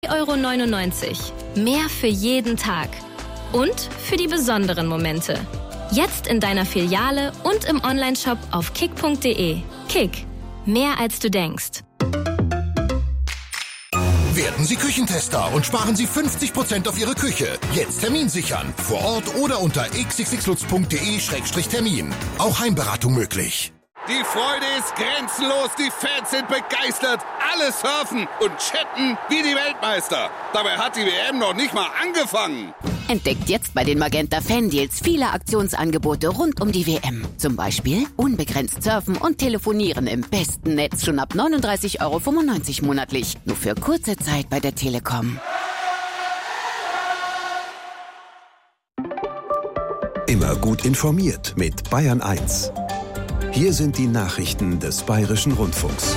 3,99 €. Mehr für jeden Tag. Und für die besonderen Momente. Jetzt in deiner Filiale und im Onlineshop auf kick.de. Kick. Mehr als du denkst. Werden Sie Küchentester und sparen Sie 50% auf Ihre Küche. Jetzt Termin sichern. Vor Ort oder unter xxxlutz.de/termin. Auch Heimberatung möglich. Die Freude ist grenzenlos, die Fans sind begeistert, alle surfen und chatten wie die Weltmeister. Dabei hat die WM noch nicht mal angefangen. Entdeckt jetzt bei den Magenta Fan-Deals viele Aktionsangebote rund um die WM. Zum Beispiel unbegrenzt surfen und telefonieren im besten Netz schon ab 39,95 € monatlich. Nur für kurze Zeit bei der Telekom. Immer gut informiert mit Bayern 1. Hier sind die Nachrichten des Bayerischen Rundfunks.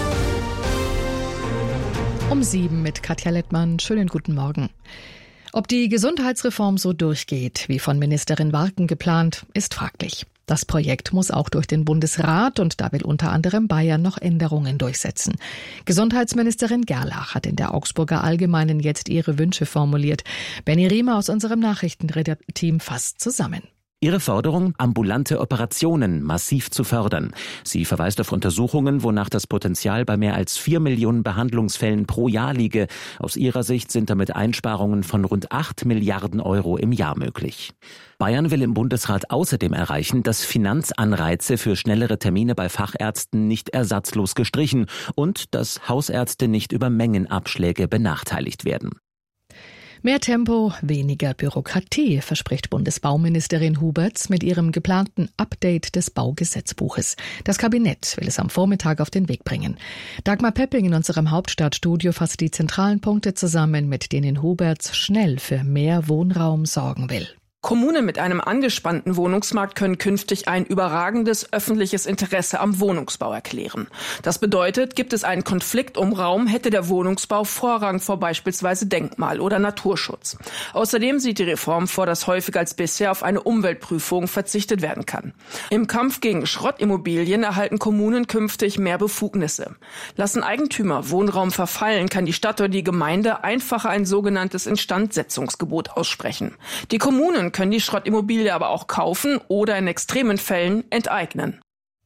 Um 7 mit Katja Lettmann. Schönen guten Morgen. Ob die Gesundheitsreform so durchgeht, wie von Ministerin Warken geplant, ist fraglich. Das Projekt muss auch durch den Bundesrat und da will unter anderem Bayern noch Änderungen durchsetzen. Gesundheitsministerin Gerlach hat in der Augsburger Allgemeinen jetzt ihre Wünsche formuliert. Benny Riemer aus unserem Nachrichtenteam fasst zusammen. Ihre Forderung, ambulante Operationen massiv zu fördern. Sie verweist auf Untersuchungen, wonach das Potenzial bei mehr als 4 Millionen Behandlungsfällen pro Jahr liege. Aus ihrer Sicht sind damit Einsparungen von rund 8 Milliarden € im Jahr möglich. Bayern will im Bundesrat außerdem erreichen, dass Finanzanreize für schnellere Termine bei Fachärzten nicht ersatzlos gestrichen und dass Hausärzte nicht über Mengenabschläge benachteiligt werden. Mehr Tempo, weniger Bürokratie, verspricht Bundesbauministerin Huberts mit ihrem geplanten Update des Baugesetzbuches. Das Kabinett will es am Vormittag auf den Weg bringen. Dagmar Pepping in unserem Hauptstadtstudio fasst die zentralen Punkte zusammen, mit denen Huberts schnell für mehr Wohnraum sorgen will. Kommunen mit einem angespannten Wohnungsmarkt können künftig ein überragendes öffentliches Interesse am Wohnungsbau erklären. Das bedeutet, gibt es einen Konflikt um Raum, hätte der Wohnungsbau Vorrang vor beispielsweise Denkmal- oder Naturschutz. Außerdem sieht die Reform vor, dass häufiger als bisher auf eine Umweltprüfung verzichtet werden kann. Im Kampf gegen Schrottimmobilien erhalten Kommunen künftig mehr Befugnisse. Lassen Eigentümer Wohnraum verfallen, kann die Stadt oder die Gemeinde einfacher ein sogenanntes Instandsetzungsgebot aussprechen. Die Kommunen können die Schrottimmobilie aber auch kaufen oder in extremen Fällen enteignen.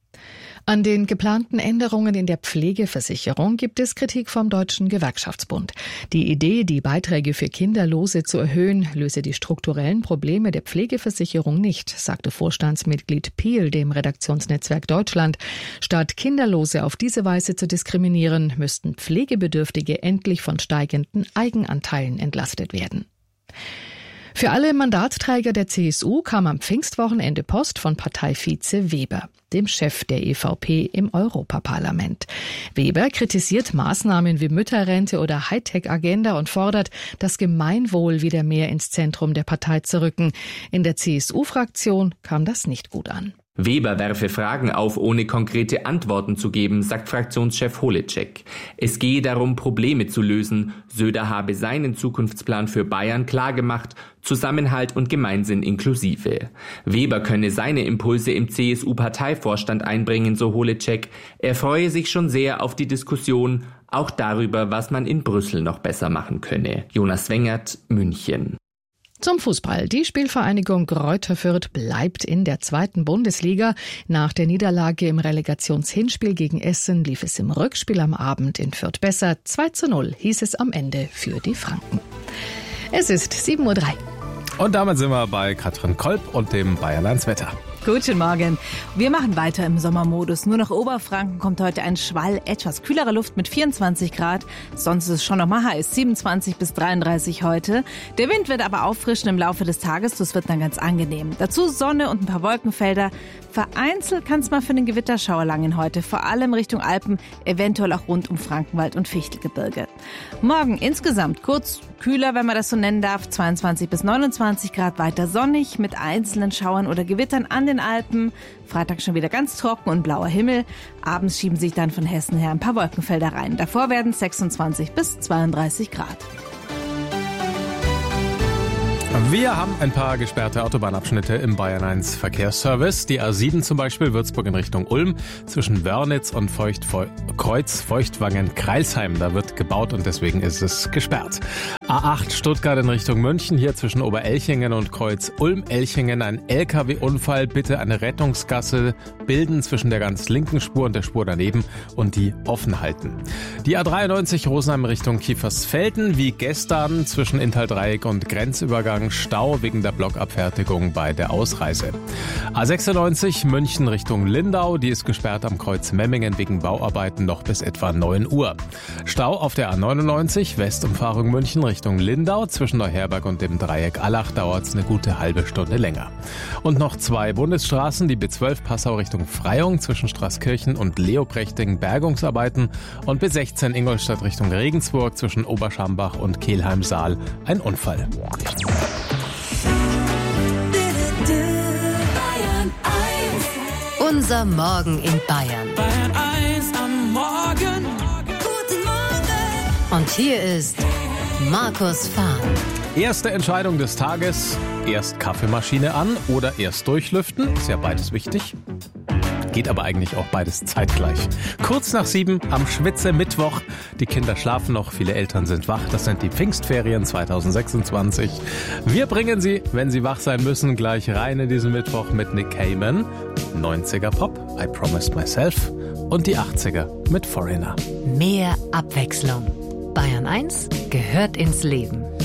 An den geplanten Änderungen in der Pflegeversicherung gibt es Kritik vom Deutschen Gewerkschaftsbund. Die Idee, die Beiträge für Kinderlose zu erhöhen, löse die strukturellen Probleme der Pflegeversicherung nicht, sagte Vorstandsmitglied Piel dem Redaktionsnetzwerk Deutschland. Statt Kinderlose auf diese Weise zu diskriminieren, müssten Pflegebedürftige endlich von steigenden Eigenanteilen entlastet werden. Für alle Mandatsträger der CSU kam am Pfingstwochenende Post von Parteivize Weber, dem Chef der EVP im Europaparlament. Weber kritisiert Maßnahmen wie Mütterrente oder Hightech-Agenda und fordert, das Gemeinwohl wieder mehr ins Zentrum der Partei zu rücken. In der CSU-Fraktion kam das nicht gut an. Weber werfe Fragen auf, ohne konkrete Antworten zu geben, sagt Fraktionschef Holecek. Es gehe darum, Probleme zu lösen. Söder habe seinen Zukunftsplan für Bayern klargemacht, Zusammenhalt und Gemeinsinn inklusive. Weber könne seine Impulse im CSU-Parteivorstand einbringen, so Holecek. Er freue sich schon sehr auf die Diskussion, auch darüber, was man in Brüssel noch besser machen könne. Jonas Wengert, München. Zum Fußball. Die Spielvereinigung Greuther Fürth bleibt in der 2. Bundesliga. Nach der Niederlage im Relegationshinspiel gegen Essen lief es im Rückspiel am Abend in Fürth besser. 2:0 hieß es am Ende für die Franken. Es ist 7:03 Uhr. Und damit sind wir bei Katrin Kolb und dem Bayerlands-Wetter. Guten Morgen. Wir machen weiter im Sommermodus. Nur nach Oberfranken kommt heute ein Schwall etwas kühlerer Luft mit 24 Grad. Sonst ist es schon noch mal heiß. 27 bis 33 heute. Der Wind wird aber auffrischen im Laufe des Tages. Das wird dann ganz angenehm. Dazu Sonne und ein paar Wolkenfelder. Vereinzelt kann es mal für den Gewitterschauer langen heute. Vor allem Richtung Alpen, eventuell auch rund um Frankenwald und Fichtelgebirge. Morgen insgesamt kurz kühler, wenn man das so nennen darf. 22 bis 29 Grad, weiter sonnig mit einzelnen Schauern oder Gewittern an den Alpen. Freitag schon wieder ganz trocken und blauer Himmel. Abends schieben sich dann von Hessen her ein paar Wolkenfelder rein. Davor werden es 26 bis 32 Grad. Wir haben ein paar gesperrte Autobahnabschnitte im Bayern 1 Verkehrsservice. Die A7 zum Beispiel, Würzburg in Richtung Ulm, zwischen Wörnitz und Kreuz Feuchtwangen-Kreilsheim. Da wird gebaut und deswegen ist es gesperrt. A8 Stuttgart in Richtung München, hier zwischen Oberelchingen und Kreuz Ulm-Elchingen ein LKW-Unfall. Bitte eine Rettungsgasse bilden zwischen der ganz linken Spur und der Spur daneben und die offen halten. Die A93 Rosenheim Richtung Kiefersfelden, wie gestern zwischen Inntal-Dreieck und Grenzübergang Stau wegen der Blockabfertigung bei der Ausreise. A96 München Richtung Lindau, die ist gesperrt am Kreuz Memmingen wegen Bauarbeiten noch bis etwa 9 Uhr. Stau auf der A99 Westumfahrung München Richtung Lindau, zwischen Neuherberg und dem Dreieck Allach dauert es eine gute halbe Stunde länger. Und noch 2 Bundesstraßen, die B12 Passau Richtung Freyung, zwischen Straßkirchen und Leoprechting Bergungsarbeiten und B16 Ingolstadt Richtung Regensburg, zwischen Oberschambach und Kelheim-Saal ein Unfall. Unser Morgen in Bayern. Bayern 1 am Morgen. Guten Morgen. Und hier ist Markus Fahn. Erste Entscheidung des Tages. Erst Kaffeemaschine an oder erst durchlüften. Ist ja beides wichtig. Geht aber eigentlich auch beides zeitgleich. Kurz nach 7 am Schwitze-Mittwoch. Die Kinder schlafen noch, viele Eltern sind wach. Das sind die Pfingstferien 2026. Wir bringen sie, wenn sie wach sein müssen, gleich rein in diesen Mittwoch mit Nick Cayman, 90er Pop, I Promised Myself und die 80er mit Foreigner. Mehr Abwechslung. Bayern 1 gehört ins Leben.